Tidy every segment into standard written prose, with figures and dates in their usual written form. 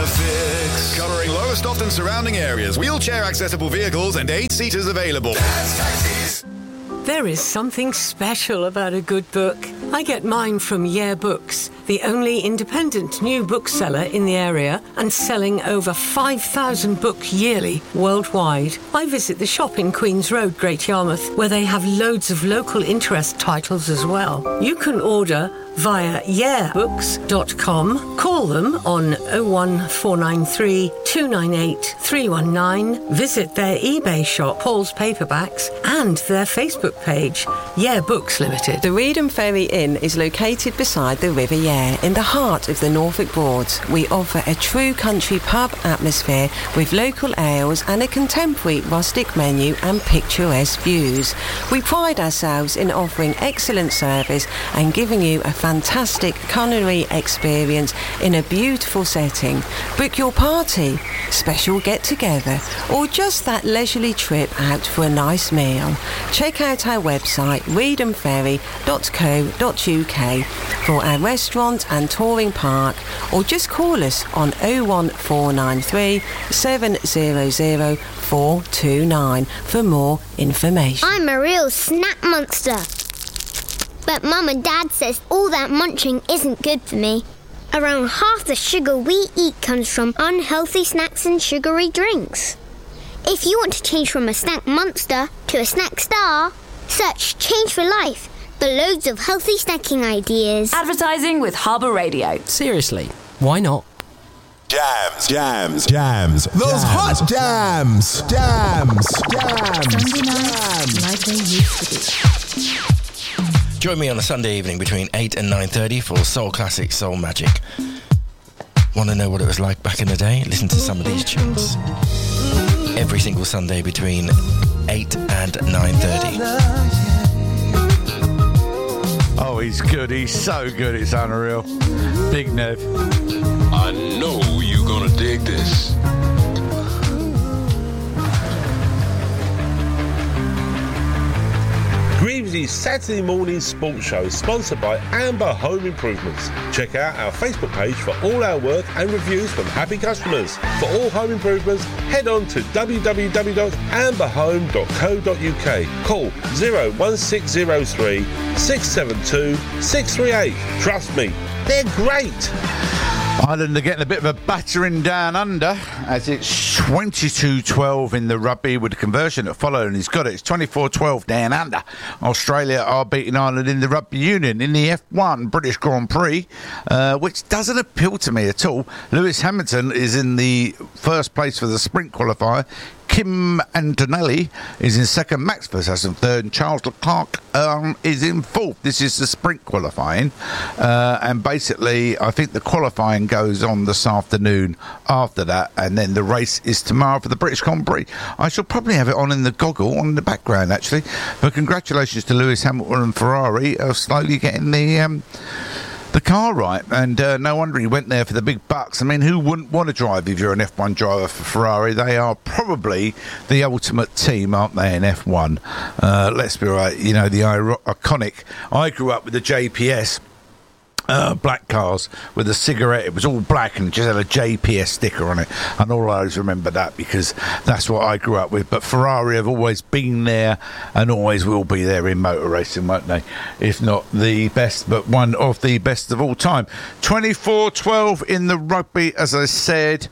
Fix. Covering Lowestoft and surrounding areas. Wheelchair accessible vehicles and 8 seaters available. Dad's Taxis. There is something special about a good book. I get mine from Yeah Books, the only independent new bookseller in the area and selling over 5,000 books yearly worldwide. I visit the shop in Queen's Road, Great Yarmouth, where they have loads of local interest titles as well. You can order via yeahbooks.com. Call them on 01493 298 319. Visit their eBay shop, Paul's Paperbacks, and their Facebook page, Yeah Books Limited. The Reedham Ferry Inn is located beside the River Yare in the heart of the Norfolk Broads. We offer a true country pub atmosphere with local ales and a contemporary rustic menu and picturesque views. We pride ourselves in offering excellent service and giving you a fantastic culinary experience in a beautiful setting. Book your party, special get-together, or just that leisurely trip out for a nice meal. Check out our website reedhamferry.co.uk for our restaurant and touring park, or just call us on 01493 700 429 for more information. I'm a real snack monster. But Mum and Dad says all that munching isn't good for me. Around half the sugar we eat comes from unhealthy snacks and sugary drinks. If you want to change from a snack monster to a snack star, search Change for Life for loads of healthy snacking ideas. Advertising with Harbour Radio. Seriously, why not? Jams. Those hot jams. Sunday nights like they used to be. Join me on a Sunday evening between 8 and 9:30 for Soul Classic, Soul Magic. Want to know what it was like back in the day? Listen to some of these tunes. Every single Sunday between 8 and 9:30. Oh, he's good. He's so good. It's unreal. Big Nev. I know you're gonna dig this. Greaves' Saturday morning sports show is sponsored by Amber Home Improvements. Check out our Facebook page for all our work and reviews from happy customers. For all home improvements, head on to www.amberhome.co.uk. Call 01603 672 638. Trust me, they're great. Ireland are getting a bit of a battering down under as it's 22-12 in the rugby with the conversion that followed, and he's got it. It's 24-12 down under. Australia are beating Ireland in the Rugby Union in the F1 British Grand Prix, which doesn't appeal to me at all. Lewis Hamilton is in the first place for the sprint qualifier. Kim Antonelli is in second, Max Verstappen third, and Charles Leclerc is in fourth. This is the sprint qualifying, and basically I think the qualifying goes on this afternoon after that, and then the race is tomorrow for the British Grand Prix. I shall probably have it on in the goggle on the background actually, but congratulations to Lewis Hamilton and Ferrari of slowly getting the car right, and no wonder he went there for the big bucks. I mean, who wouldn't want to drive if you're an F1 driver for Ferrari? They are probably the ultimate team, aren't they, in F1? Let's be right, you know, the iconic. I grew up with the JPS. Black cars with a cigarette. It was all black and just had a JPS sticker on it, and all I always remember that because that's what I grew up with. But Ferrari have always been there and always will be there in motor racing, won't they? If not the best, but one of the best of all time. 24-12 in the rugby, as I said.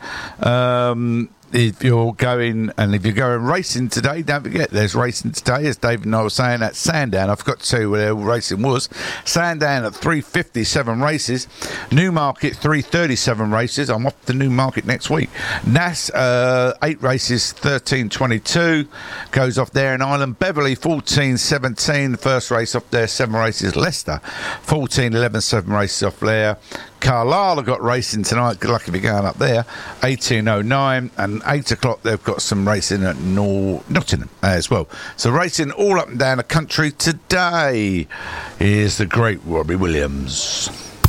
If you're going racing today, don't forget there's racing today, as David and I were saying, at Sandown. I forgot to tell you where the racing was. Sandown at 3:57 races, Newmarket 3:37 races. I'm off to Newmarket next week. Nass 8 races, 13:22 goes off there in Ireland. Beverley 14:17, the first race off there. 7 races. Leicester 14:11, 7 races off there. Carlisle have got racing tonight. Good luck if you're going up there. 18:09, and 8 o'clock they've got some racing at Nottingham as well. So racing all up and down the country today. Here's the great Robbie Williams.